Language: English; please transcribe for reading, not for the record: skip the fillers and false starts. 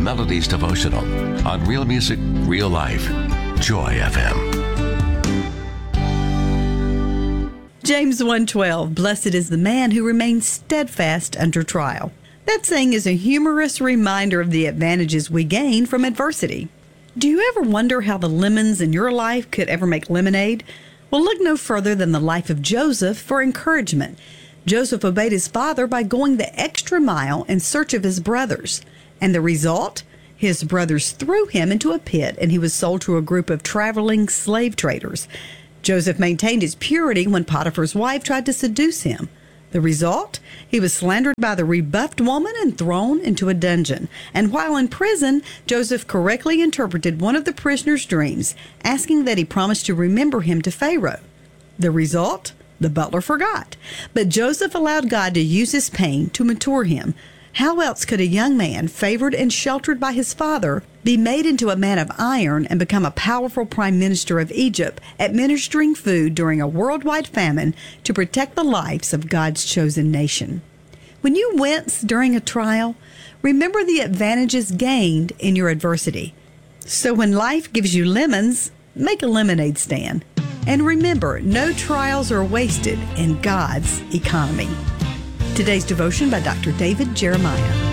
Melodies Devotional on Real Music, Real Life. Joy FM. James 1:12, blessed is the man who remains steadfast under trial. That saying is a humorous reminder of the advantages we gain from adversity. Do you ever wonder how the lemons in your life could ever make lemonade? Well, look no further than the life of Joseph for encouragement. Joseph obeyed his father by going the extra mile in search of his brothers. And the result? His brothers threw him into a pit and he was sold to a group of traveling slave traders. Joseph maintained his purity when Potiphar's wife tried to seduce him. The result? He was slandered by the rebuffed woman and thrown into a dungeon. And while in prison, Joseph correctly interpreted one of the prisoner's dreams, asking that he promise to remember him to Pharaoh. The result? The butler forgot. But Joseph allowed God to use his pain to mature him. How else could a young man, favored and sheltered by his father, be made into a man of iron and become a powerful prime minister of Egypt, administering food during a worldwide famine to protect the lives of God's chosen nation? When you wince during a trial, remember the advantages gained in your adversity. So when life gives you lemons, make a lemonade stand. And remember, no trials are wasted in God's economy. Today's devotion by Dr. David Jeremiah.